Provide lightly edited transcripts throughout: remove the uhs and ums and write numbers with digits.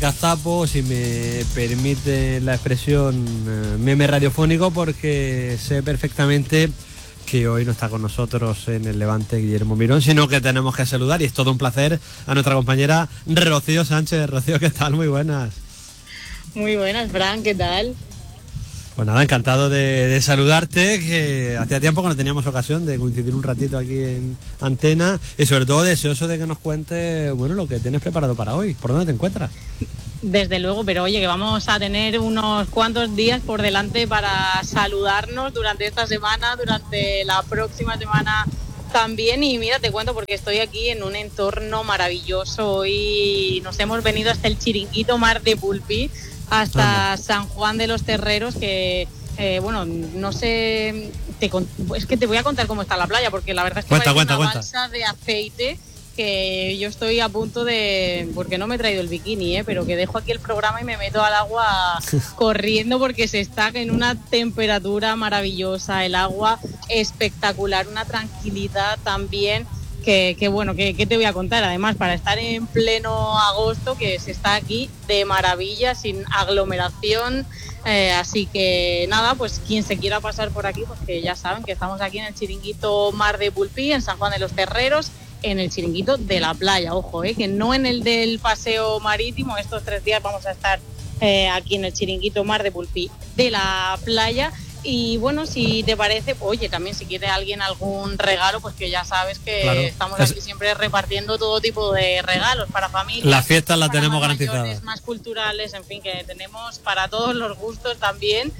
Gazapo, si me permite la expresión, meme radiofónico, porque sé perfectamente que hoy no está con nosotros en el Levante Guillermo Mirón, sino que tenemos que saludar, y es todo un placer, a nuestra compañera Rocío Sánchez. Rocío, ¿qué tal? Muy buenas. Muy buenas, Fran, ¿qué tal? Pues nada, encantado de saludarte, que hacía tiempo que no teníamos ocasión de coincidir un ratito aquí en Antena, y sobre todo deseoso de que nos cuentes, bueno, lo que tienes preparado para hoy. ¿Por dónde te encuentras? Desde luego, pero oye, que vamos a tener unos cuantos días por delante para saludarnos durante esta semana, durante la próxima semana también. Y mira, te cuento porque estoy aquí en un entorno maravilloso. Hoy nos hemos venido hasta el chiringuito Mar de Pulpí, hasta San Juan de los Terreros, que bueno, no sé, es que te voy a contar cómo está la playa, porque la verdad es que parece una balsa de aceite, que yo estoy a punto de, porque no me he traído el bikini, pero que dejo aquí el programa y me meto al agua corriendo, porque se está en una temperatura maravillosa, el agua espectacular, una tranquilidad también. Que bueno, que te voy a contar, además para estar en pleno agosto, que se está aquí de maravilla, sin aglomeración, así que nada, pues quien se quiera pasar por aquí, pues que ya saben que estamos aquí en el chiringuito Mar de Pulpí, en San Juan de los Terreros, en el chiringuito de la playa, ojo, que no en el del paseo marítimo. Estos 3 días vamos a estar aquí en el chiringuito Mar de Pulpí de la playa. Y bueno, si te parece, oye, también si quiere alguien algún regalo, pues que ya sabes que claro, estamos aquí siempre repartiendo todo tipo de regalos para familias. Las fiestas las tenemos garantizadas. Más culturales, en fin, que tenemos para todos los gustos también.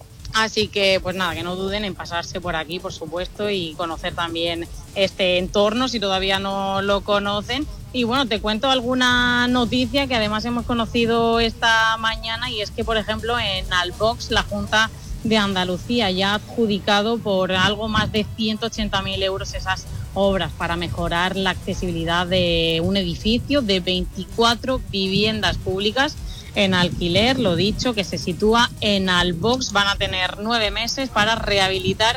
Así que, pues nada, que no duden en pasarse por aquí, por supuesto, y conocer también este entorno si todavía no lo conocen. Y bueno, te cuento alguna noticia que además hemos conocido esta mañana, y es que, por ejemplo, en Albox, la Junta de Andalucía ya ha adjudicado por algo más de 180.000 euros esas obras para mejorar la accesibilidad de un edificio de 24 viviendas públicas en alquiler, lo dicho, que se sitúa en Albox. Van a tener 9 meses para rehabilitar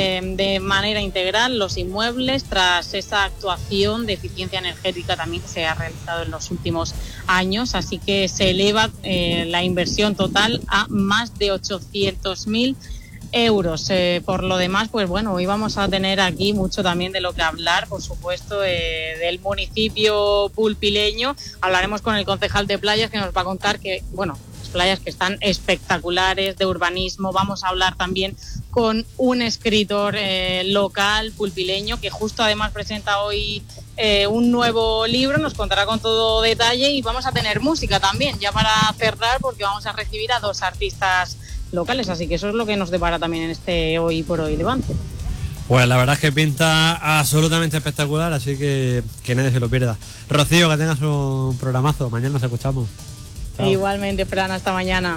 de manera integral los inmuebles tras esa actuación de eficiencia energética también que se ha realizado en los últimos años, así que se eleva la inversión total a más de 800.000 euros. Por lo demás, pues bueno, hoy vamos a tener aquí mucho también de lo que hablar, por supuesto, del municipio pulpileño. Hablaremos con el concejal de playas, que nos va a contar que, bueno, las playas que están espectaculares, de urbanismo. Vamos a hablar también con un escritor local pulpileño, que justo además presenta hoy un nuevo libro, nos contará con todo detalle, y vamos a tener música también, ya para cerrar, porque vamos a recibir a 2 artistas locales, así que eso es lo que nos depara también en este Hoy por Hoy Levante. Pues la verdad es que pinta absolutamente espectacular, así que nadie se lo pierda. Rocío, que tengas un programazo, mañana nos escuchamos. Chao. Igualmente, Fran, hasta mañana.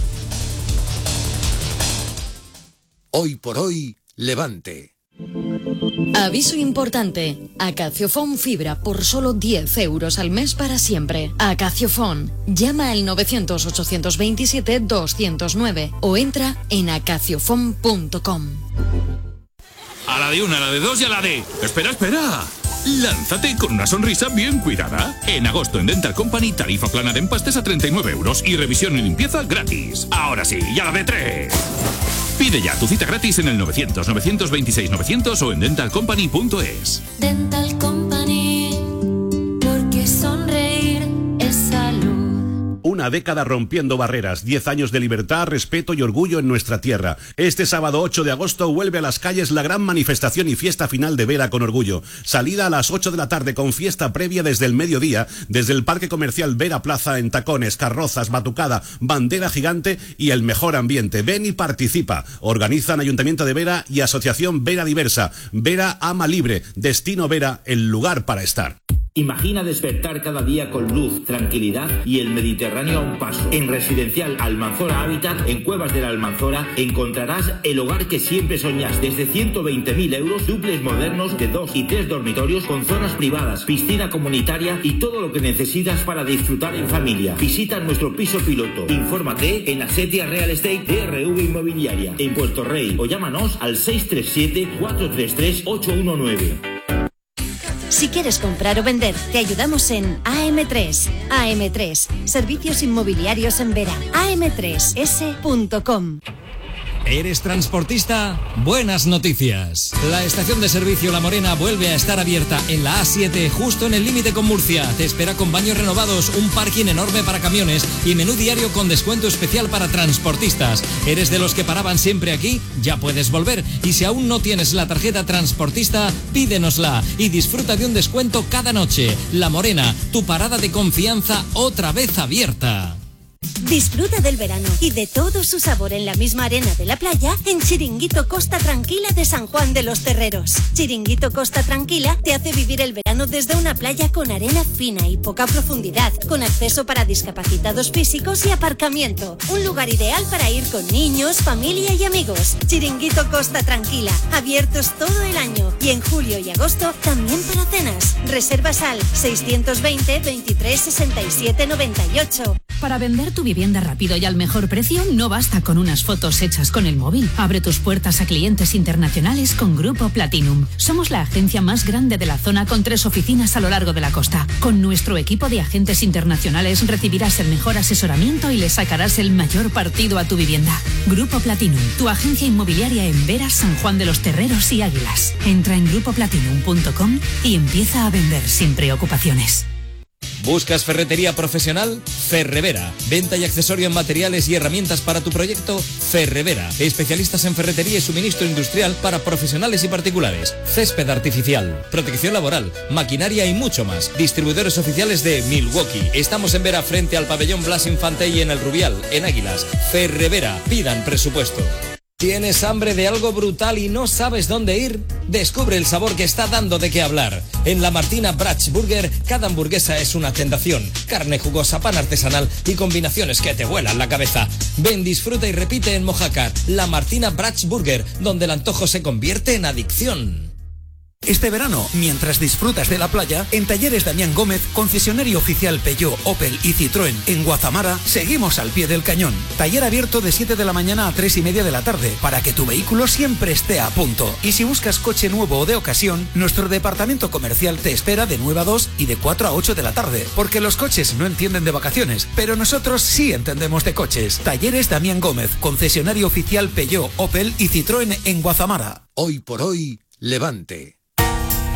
Hoy por Hoy Levante. Aviso importante. Acaciofón Fibra por solo 10 euros al mes para siempre. Acaciofón. Llama al 900-827-209 o entra en acaciofón.com. A la de 1, a la de 2 y a la de... ¡Espera! Lánzate con una sonrisa bien cuidada. En agosto en Dental Company, tarifa plana de empastes a 39 euros y revisión y limpieza gratis. Ahora sí, y a la de 3. Pide ya tu cita gratis en el 900-926-900 o en dentalcompany.es. Dental Company, porque sonreír es salud. Una década rompiendo barreras, 10 años de libertad, respeto y orgullo en nuestra tierra. Este sábado 8 de agosto vuelve a las calles la gran manifestación y fiesta final de Vera con Orgullo. Salida a las 8 de la tarde con fiesta previa desde el mediodía, desde el Parque Comercial Vera Plaza, en tacones, carrozas, batucada, bandera gigante y el mejor ambiente. Ven y participa. Organizan Ayuntamiento de Vera y Asociación Vera Diversa. Vera Ama Libre. Destino Vera, el lugar para estar. Imagina despertar cada día con luz, tranquilidad y el Mediterráneo a un paso. En Residencial Almanzora Habitat, en Cuevas de la Almanzora, encontrarás el hogar que siempre soñaste. Desde 120.000 euros, dúplex modernos de 2 y 3 dormitorios con zonas privadas, piscina comunitaria y todo lo que necesitas para disfrutar en familia. Visita nuestro piso piloto. Infórmate en Asetia Real Estate DRV Inmobiliaria en Puerto Rey o llámanos al 637 433 819. Si quieres comprar o vender, te ayudamos en AM3. AM3, servicios inmobiliarios en Vera. am3s.com. ¿Eres transportista? Buenas noticias. La estación de servicio La Morena vuelve a estar abierta en la A7, justo en el límite con Murcia. Te espera con baños renovados, un parking enorme para camiones y menú diario con descuento especial para transportistas. ¿Eres de los que paraban siempre aquí? Ya puedes volver. Y si aún no tienes la tarjeta transportista, pídenosla y disfruta de un descuento cada noche. La Morena, tu parada de confianza otra vez abierta. Disfruta del verano y de todo su sabor en la misma arena de la playa en Chiringuito Costa Tranquila de San Juan de los Terreros. Chiringuito Costa Tranquila te hace vivir el verano desde una playa con arena fina y poca profundidad, con acceso para discapacitados físicos y aparcamiento. Un lugar ideal para ir con niños, familia y amigos. Chiringuito Costa Tranquila, abiertos todo el año y en julio y agosto también para cenas. Reservas al 620 23 67 98. Para vender tu vivienda rápido y al mejor precio, no basta con unas fotos hechas con el móvil. Abre tus puertas a clientes internacionales con Grupo Platinum. Somos la agencia más grande de la zona con 3 oficinas a lo largo de la costa. Con nuestro equipo de agentes internacionales recibirás el mejor asesoramiento y le sacarás el mayor partido a tu vivienda. Grupo Platinum, tu agencia inmobiliaria en Veras, San Juan de los Terreros y Águilas. Entra en grupoplatinum.com y empieza a vender sin preocupaciones. ¿Buscas ferretería profesional? Ferrevera. Venta y accesorio en materiales y herramientas para tu proyecto. Ferrevera. Especialistas en ferretería y suministro industrial para profesionales y particulares. Césped artificial, protección laboral, maquinaria y mucho más. Distribuidores oficiales de Milwaukee. Estamos en Vera frente al pabellón Blas Infante y en el Rubial, en Águilas. Ferrevera. Pidan presupuesto. ¿Tienes hambre de algo brutal y no sabes dónde ir? Descubre el sabor que está dando de qué hablar. En la Martina Brach Burger, cada hamburguesa es una tentación. Carne jugosa, pan artesanal y combinaciones que te vuelan la cabeza. Ven, disfruta y repite en Mojácar. La Martina Brach Burger, donde el antojo se convierte en adicción. Este verano, mientras disfrutas de la playa, en Talleres Damián Gómez, concesionario oficial Peugeot, Opel y Citroën en Guazamara, seguimos al pie del cañón. Taller abierto de 7 de la mañana a 3:30 de la tarde, para que tu vehículo siempre esté a punto. Y si buscas coche nuevo o de ocasión, nuestro departamento comercial te espera de 9 a 2 y de 4 a 8 de la tarde, porque los coches no entienden de vacaciones, pero nosotros sí entendemos de coches. Talleres Damián Gómez, concesionario oficial Peugeot, Opel y Citroën en Guazamara. Hoy por hoy, Levante.